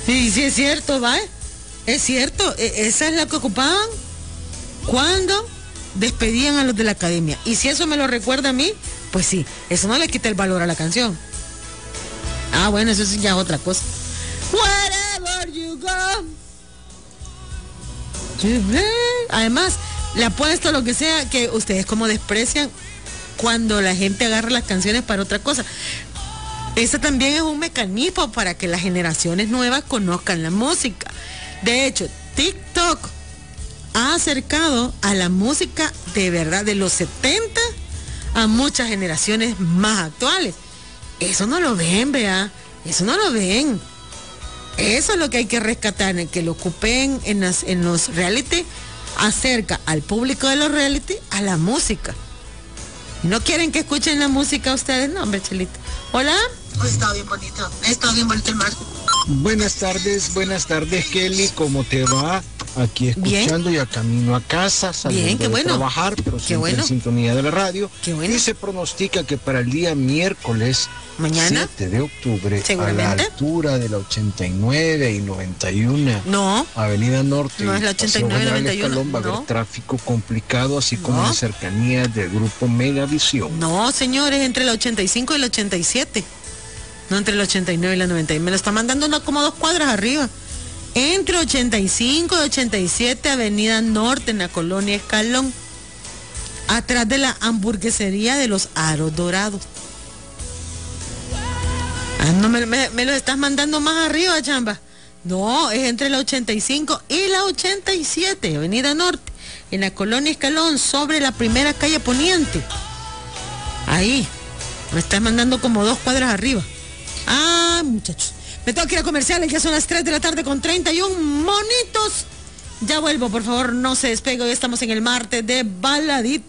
Sí, sí, es cierto, ¿va? Es cierto, esa es la que ocupaban cuando despedían a los de la academia. Y si eso me lo recuerda a mí, pues sí, eso no le quita el valor a la canción. Ah, bueno, eso sí ya es otra cosa. Wherever you go. Además, le apuesto lo que sea, que ustedes como desprecian cuando la gente agarra las canciones para otra cosa. Ese también es un mecanismo para que las generaciones nuevas conozcan la música. De hecho, TikTok ha acercado a la música de verdad de los 70 a muchas generaciones más actuales. Eso no lo ven, vea. Eso no lo ven. Eso es lo que hay que rescatar, que lo ocupen en los reality, acerca al público de los reality a la música. ¿No quieren que escuchen la música ustedes? No, hombre, Chelita. Hola. Pues está bien bonito el mar. Buenas tardes, Kelly, ¿cómo te va? Aquí escuchando ya camino a casa, saliendo de trabajar, pero siempre en sintonía de la radio. Y se pronostica que para el día miércoles, mañana, 7 de octubre, a la altura de la 89 y 91, Avenida Norte, no es la 89 y 91, Escalón, va a haber tráfico complicado, así como en cercanías del grupo Megavisión. No, señores, entre la 85 y la 87. No, entre la 89 y la 91. Me lo está mandando como 2 cuadras arriba. Entre 85 y 87, Avenida Norte, en la colonia Escalón. Atrás de la hamburguesería de los Aros Dorados. Ah, no, me lo estás mandando más arriba, chamba. No, es entre la 85 y la 87, Avenida Norte, en la colonia Escalón, sobre la primera calle Poniente. Ahí. Me estás mandando como 2 cuadras arriba. Ah, muchachos, me tengo que ir a comerciales, ya son las 3 de la tarde con 31 monitos. Ya vuelvo, por favor, no se despegue, hoy estamos en el martes de baladita.